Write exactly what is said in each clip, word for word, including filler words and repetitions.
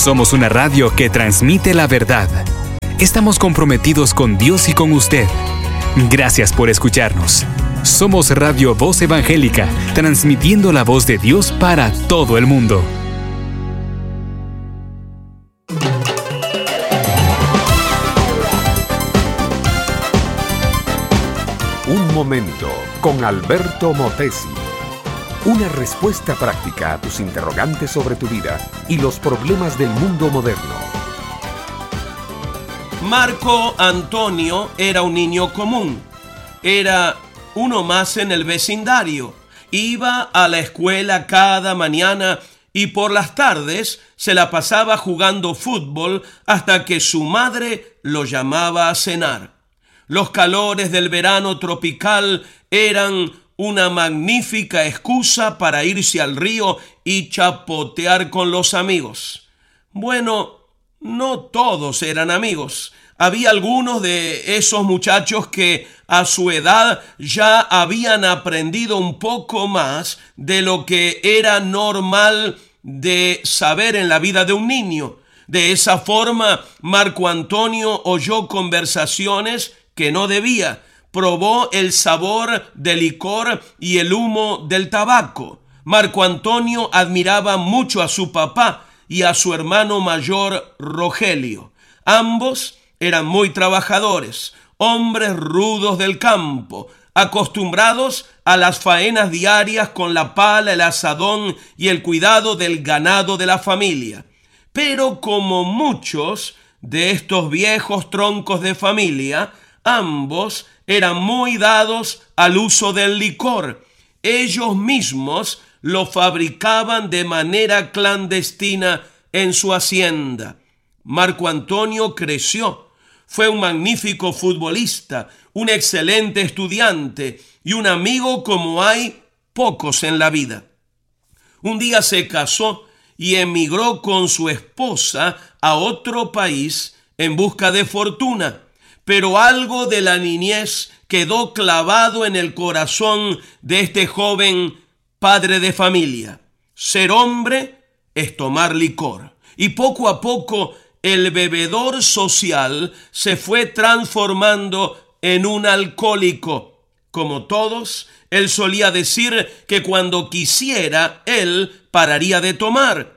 Somos una radio que transmite la verdad. Estamos comprometidos con Dios y con usted. Gracias por escucharnos. Somos Radio Voz Evangélica, transmitiendo la voz de Dios para todo el mundo. Un momento con Alberto Motesi. Una respuesta práctica a tus interrogantes sobre tu vida y los problemas del mundo moderno. Marco Antonio era un niño común. Era uno más en el vecindario. Iba a la escuela cada mañana y por las tardes se la pasaba jugando fútbol hasta que su madre lo llamaba a cenar. Los calores del verano tropical eran una magnífica excusa para irse al río y chapotear con los amigos. Bueno, no todos eran amigos. Había algunos de esos muchachos que a su edad ya habían aprendido un poco más de lo que era normal de saber en la vida de un niño. De esa forma, Marco Antonio oyó conversaciones que no debía. Probó el sabor del licor y el humo del tabaco. Marco Antonio admiraba mucho a su papá y a su hermano mayor Rogelio. Ambos eran muy trabajadores, hombres rudos del campo, acostumbrados a las faenas diarias con la pala, el azadón y el cuidado del ganado de la familia. Pero como muchos de estos viejos troncos de familia, ambos eran muy dados al uso del licor. Ellos mismos lo fabricaban de manera clandestina en su hacienda. Marco Antonio creció. Fue un magnífico futbolista, un excelente estudiante y un amigo como hay pocos en la vida. Un día se casó y emigró con su esposa a otro país en busca de fortuna. Pero algo de la niñez quedó clavado en el corazón de este joven padre de familia. Ser hombre es tomar licor. Y poco a poco el bebedor social se fue transformando en un alcohólico. Como todos, él solía decir que cuando quisiera, él pararía de tomar.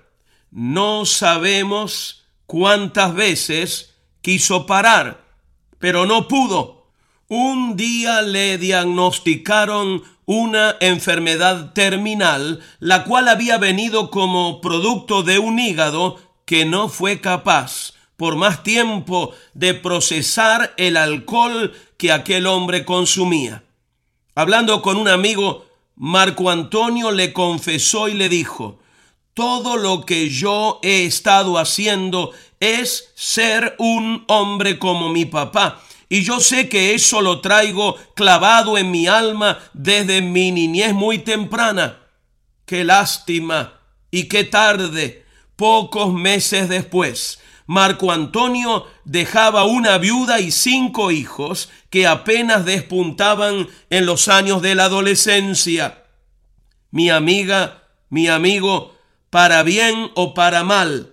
No sabemos cuántas veces quiso parar, pero no pudo. Un día le diagnosticaron una enfermedad terminal, la cual había venido como producto de un hígado que no fue capaz por más tiempo de procesar el alcohol que aquel hombre consumía. Hablando con un amigo, Marco Antonio le confesó y le dijo: todo lo que yo he estado haciendo es ser un hombre como mi papá. Y yo sé que eso lo traigo clavado en mi alma desde mi niñez muy temprana. ¡Qué lástima! Y qué tarde. Pocos meses después, Marco Antonio dejaba una viuda y cinco hijos que apenas despuntaban en los años de la adolescencia. Mi amiga, mi amigo, para bien o para mal,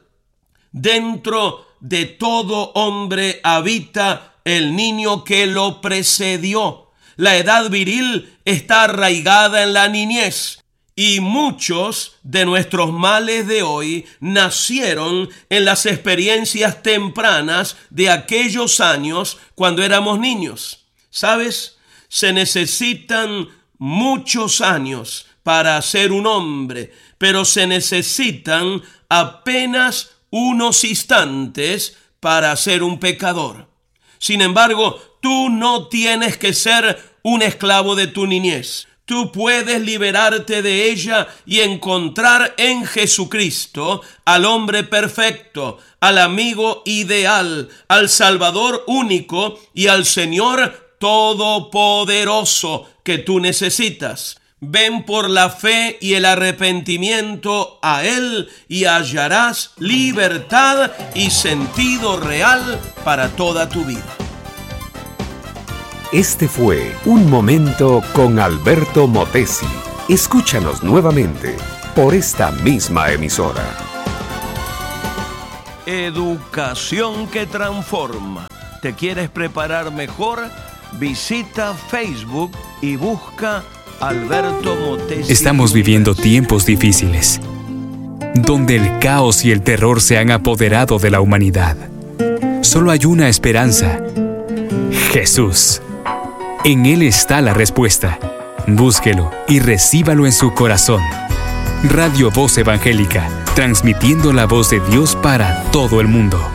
dentro de todo hombre habita el niño que lo precedió. La edad viril está arraigada en la niñez. Y muchos de nuestros males de hoy nacieron en las experiencias tempranas de aquellos años cuando éramos niños. ¿Sabes? Se necesitan muchos años para ser un hombre, pero se necesitan apenas unos instantes para ser un pecador. Sin embargo, tú no tienes que ser un esclavo de tu niñez. Tú puedes liberarte de ella y encontrar en Jesucristo al hombre perfecto, al amigo ideal, al Salvador único y al Señor todopoderoso que tú necesitas. Ven por la fe y el arrepentimiento a Él y hallarás libertad y sentido real para toda tu vida. Este fue Un Momento con Alberto Motesi. Escúchanos nuevamente por esta misma emisora. Educación que transforma. ¿Te quieres preparar mejor? Visita Facebook y busca Alberto Motesi. Estamos viviendo tiempos difíciles, donde el caos y el terror se han apoderado de la humanidad. Solo hay una esperanza: Jesús. En Él está la respuesta. Búsquelo y recíbalo en su corazón. Radio Voz Evangélica, transmitiendo la voz de Dios para todo el mundo.